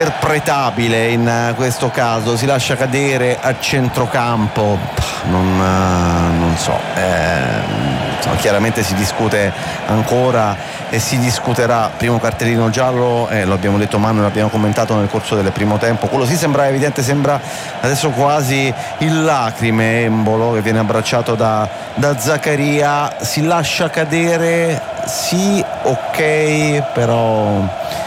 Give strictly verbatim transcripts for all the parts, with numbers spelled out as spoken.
interpretabile in questo caso, si lascia cadere a centrocampo, non, non so, eh, chiaramente si discute ancora e si discuterà. Primo cartellino giallo, eh, lo abbiamo detto Manu, l'abbiamo commentato nel corso del primo tempo, quello sì sembra evidente, sembra adesso quasi in lacrime Embolo che viene abbracciato da, da Zaccaria, si lascia cadere, sì, ok, però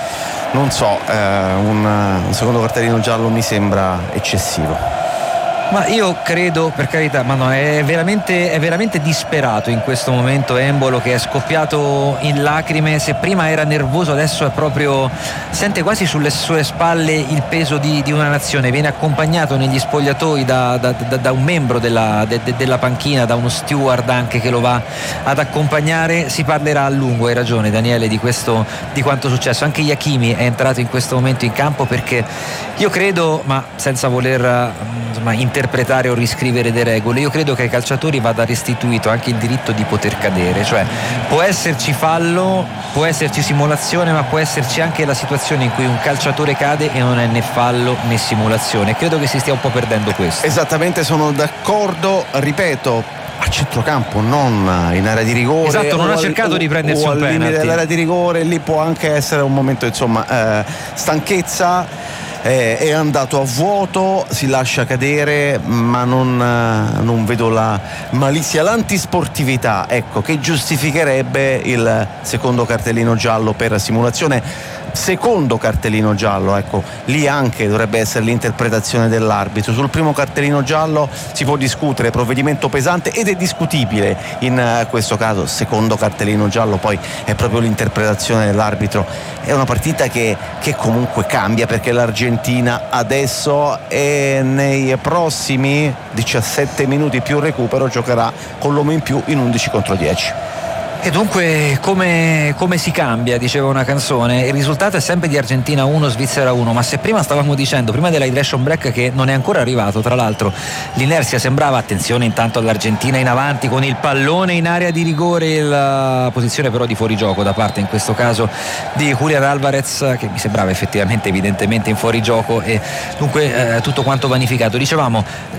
non so, eh, un, un secondo cartellino giallo mi sembra eccessivo. Ma io credo, per carità, ma no, è veramente, è veramente disperato in questo momento Embolo, che è scoppiato in lacrime. Se prima era nervoso, adesso è proprio, sente quasi sulle sue spalle il peso di, di una nazione. Viene accompagnato negli spogliatoi da, da, da, da un membro della, de, de, della panchina, da uno steward anche che lo va ad accompagnare. Si parlerà a lungo, hai ragione Daniele, di questo, di quanto è successo. Anche Iachimi è entrato in questo momento in campo, perché io credo, ma senza voler insomma, interpretare o riscrivere le regole, io credo che ai calciatori vada restituito anche il diritto di poter cadere. Cioè può esserci fallo, può esserci simulazione, ma può esserci anche la situazione in cui un calciatore cade e non è né fallo né simulazione. Credo che si stia un po' perdendo questo. Esattamente, sono d'accordo, ripeto, a centrocampo, non in area di rigore. Esatto, non ha al, cercato di prendersi un penalty. Nell'area di rigore lì può anche essere un momento, insomma, eh, stanchezza. Eh, è andato a vuoto, si lascia cadere, ma non, non vedo la malizia, l'antisportività, ecco, che giustificherebbe il secondo cartellino giallo per simulazione. Secondo cartellino giallo, ecco, lì anche dovrebbe essere l'interpretazione dell'arbitro. Sul primo cartellino giallo si può discutere, provvedimento pesante, ed è discutibile in questo caso. Secondo cartellino giallo poi è proprio l'interpretazione dell'arbitro. È una partita che, che comunque cambia, perché l'Argentina adesso e nei prossimi diciassette minuti più recupero giocherà con l'uomo in più in undici contro dieci. E dunque come, come si cambia, diceva una canzone. Il risultato è sempre di Argentina uno, Svizzera uno, ma se prima stavamo dicendo, prima dell'hydration break, che non è ancora arrivato, tra l'altro l'inerzia sembrava, attenzione intanto all'Argentina in avanti con il pallone in area di rigore, la posizione però di fuorigioco da parte in questo caso di Julián Álvarez, che mi sembrava effettivamente evidentemente in fuorigioco, e dunque eh, tutto quanto vanificato. Dicevamo,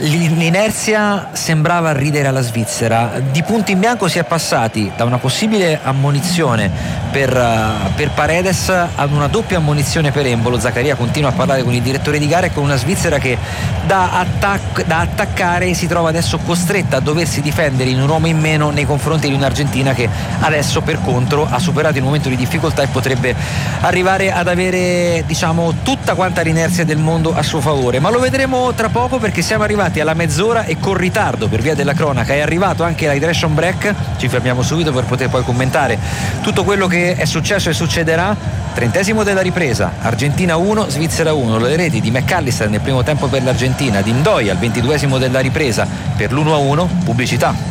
l'inerzia sembrava ridere alla Svizzera, di punto in bianco si è passati da una possibile ammonizione per, uh, per Paredes ad una doppia ammonizione per Embolo. Zaccaria continua a parlare con il direttore di gara e con una Svizzera che da, attac- da attaccare si trova adesso costretta a doversi difendere in un uomo in meno nei confronti di un'Argentina che adesso per contro ha superato il momento di difficoltà e potrebbe arrivare ad avere, diciamo, tutta quanta l'inerzia del mondo a suo favore. Ma lo vedremo tra poco, perché siamo arrivati alla mezz'ora e con ritardo per via della cronaca. È arrivato anche l'hydration break, ci fermiamo subito per poter poi commentare tutto quello che è successo e succederà. Trentesimo della ripresa, Argentina uno, Svizzera uno, le reti di McAllister nel primo tempo per l'Argentina, di Ndoye al ventiduesimo della ripresa per l'uno a uno, pubblicità.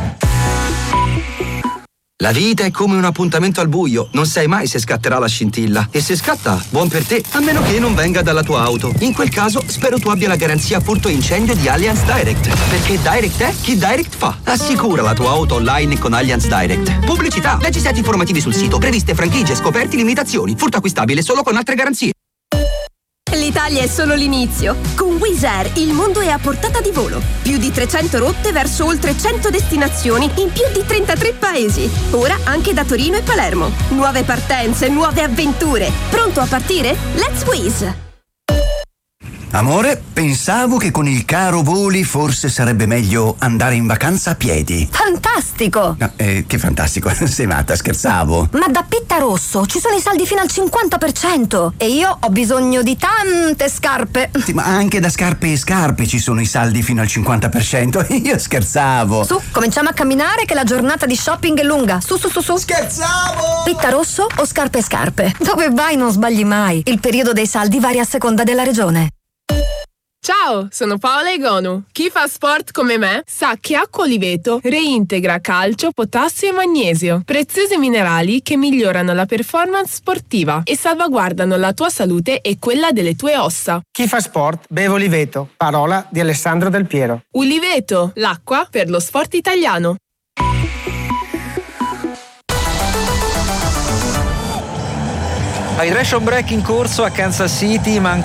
La vita è come un appuntamento al buio, non sai mai se scatterà la scintilla. E se scatta, buon per te, a meno che non venga dalla tua auto. In quel caso, spero tu abbia la garanzia furto incendio di Allianz Direct. Perché Direct è chi Direct fa. Assicura la tua auto online con Allianz Direct. Pubblicità, leggi set informativi sul sito, previste franchigie, scoperti, limitazioni. Furto acquistabile solo con altre garanzie. L'Italia è solo l'inizio. Con Wizz Air il mondo è a portata di volo. Più di trecento rotte verso oltre cento destinazioni in più di trentatré paesi. Ora anche da Torino e Palermo. Nuove partenze, nuove avventure. Pronto a partire? Let's Wizz! Amore, pensavo che con il caro voli forse sarebbe meglio andare in vacanza a piedi. Fantastico! No, eh, che fantastico, sei matta, scherzavo. Ma da Pitta Rosso ci sono i saldi fino al cinquanta per cento e io ho bisogno di tante scarpe. Sì, ma anche da scarpe e scarpe ci sono i saldi fino al cinquanta per cento. Io scherzavo. Su, cominciamo a camminare che la giornata di shopping è lunga. Su, su, su, su. Scherzavo! Pitta Rosso o scarpe e scarpe? Dove vai non sbagli mai. Il periodo dei saldi varia a seconda della regione. Ciao, sono Paola Egonu. Chi fa sport come me sa che acqua Oliveto reintegra calcio, potassio e magnesio, preziosi minerali che migliorano la performance sportiva e salvaguardano la tua salute e quella delle tue ossa. Chi fa sport beve Oliveto, parola di Alessandro Del Piero. Oliveto, l'acqua per lo sport italiano. Hydration break in corso a Kansas City, ma